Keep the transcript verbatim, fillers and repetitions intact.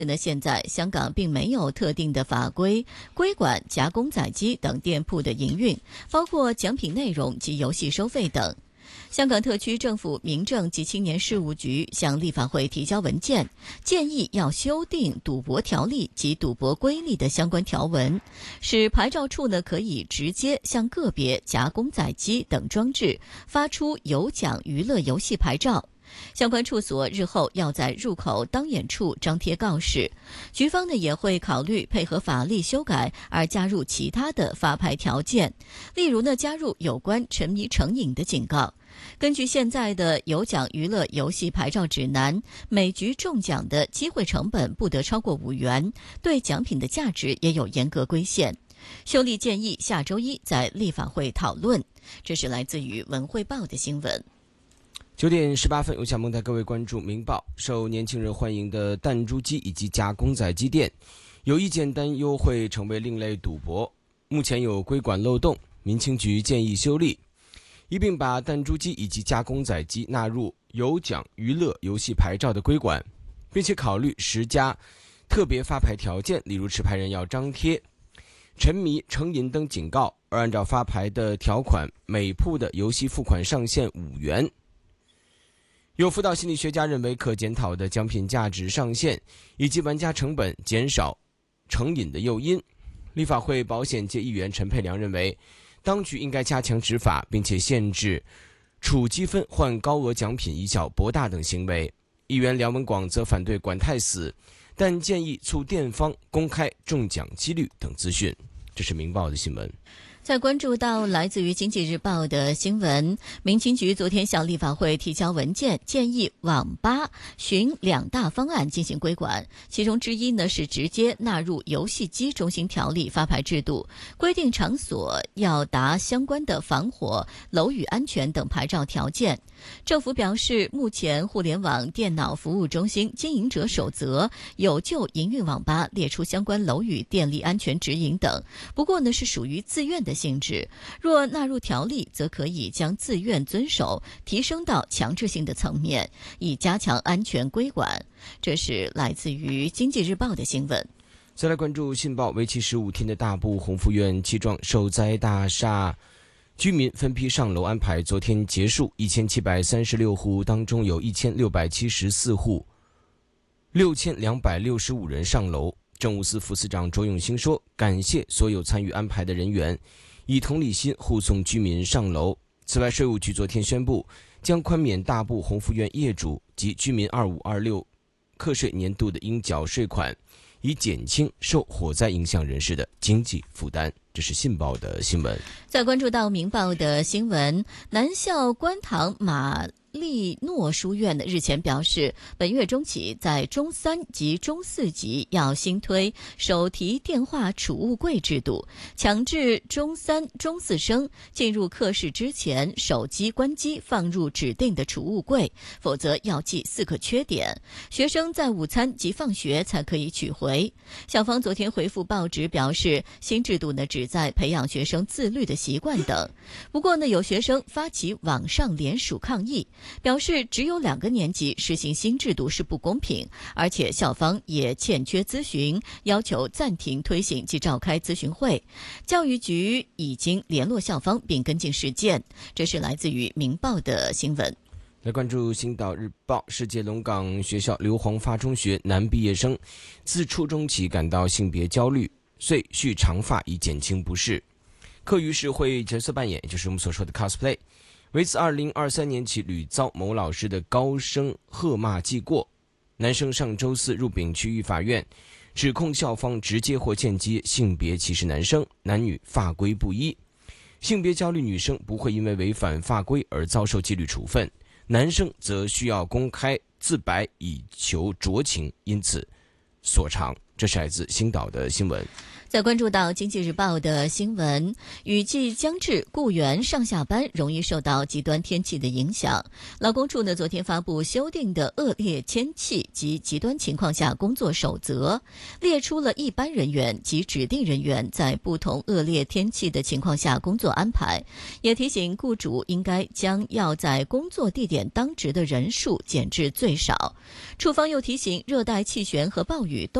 呢，现在香港并没有特定的法规规管夹公仔机等店铺的营运，包括奖品内容及游戏收费等。香港特区政府民政及青年事务局向立法会提交文件，建议要修订赌博条例及赌博规例的相关条文，使牌照处呢可以直接向个别夹公仔机等装置发出有奖娱乐游戏牌照。相关处所日后要在入口当眼处张贴告示，局方呢也会考虑配合法例修改而加入其他的发牌条件，例如呢加入有关沉迷成瘾的警告。根据现在的有奖娱乐游戏牌照指南，每局中奖的机会成本不得超过五元，对奖品的价值也有严格规限。修例建议下周一在立法会讨论。这是来自于文汇报的新闻。 九点十八分，有小梦带各位关注明报。受年轻人欢迎的弹珠机以及夹公仔机店，有意见担忧会成为另类赌博。目前有规管漏洞，民青局建议修例，一并把弹珠机以及夹公仔机纳入有奖娱乐游戏牌照的规管，并且考虑十加特别发牌条件，例如持牌人要张贴沉迷成瘾等警告，而按照发牌的条款，每铺的游戏付款上限五元。有辅导心理学家认为，可检讨的奖品价值上限以及玩家成本减少成瘾的诱因。立法会保险界议员陈佩良认为，当局应该加强执法，并且限制储积分换高额奖品以小博大等行为。议员梁文广则反对管太死，但建议促店方公开中奖几率等资讯。这是明报的新闻。 在关注到来自于经济日报的新闻，民青局昨天向立法会提交文件，建议网吧循两大方案进行规管，其中之一呢是直接纳入游戏机中心条例发牌制度，规定场所要达相关的防火、楼宇安全等牌照条件。政府表示，目前互联网电脑服务中心经营者守则有就营运网吧列出相关楼宇电力安全指引等，不过呢是属于自愿的性质，若纳入条例，则可以将自愿遵守提升到强制性的层面，以加强安全规管。这是来自于经济日报的新闻。 再来关注信报，为期十五天的大埔鸿福苑七幢受灾大厦居民分批上楼安排昨天结束，一千七百三十六户当中有一千六百七十四户，六千两百六十五人上楼。政务司副司长卓永兴说，感谢所有参与安排的人员，以同理心护送居民上楼。此外，税务局昨天宣布，将宽免大埔鸿福苑业主及居民二五二六课税年度的应缴税款，以减轻受火灾影响人士的经济负担。这是信报的新闻。 再关注到明报的新闻，南校观塘马利诺书院日前表示，本月中起在中三及中四级要新推手提电话储物柜制度，强制中三、中四生进入课室之前，手机关机放入指定的储物柜，否则要记四个缺点。学生在午餐及放学才可以取回。校方昨天回复报纸表示，新制度呢旨在培养学生自律的习惯等。不过呢，有学生发起网上联署抗议，表示只有两个年级实行新制度是不公平，而且校方也欠缺咨询，要求暂停推行及召开咨询会。教育局已经联络校方并跟进事件。这是来自于明报的新闻。 来关注星岛日报，世界龙岗学校刘皇发中学男毕业生自初中起感到性别焦虑，遂蓄长发以减轻不适。课余时会角色扮演，也就是我们所说的 cosplay。为自二零二三年起屡遭某老师的高声喝骂记过。男生上周四入禀区域法院，指控校方直接或间接性别歧视男生，男女法规不一。性别焦虑女生不会因为违反法规而遭受纪律处分，男生则需要公开自白以求酌情，因此所长。 这是来自星岛的新闻。 再关注到经济日报的新闻，雨季将至，雇员上下班容易受到极端天气的影响。劳工处呢昨天发布修订的恶劣天气及极端情况下工作守则，列出了一般人员及指定人员在不同恶劣天气的情况下工作安排，也提醒雇主应该将要在工作地点当值的人数减至最少。处方又提醒，热带气旋和暴雨都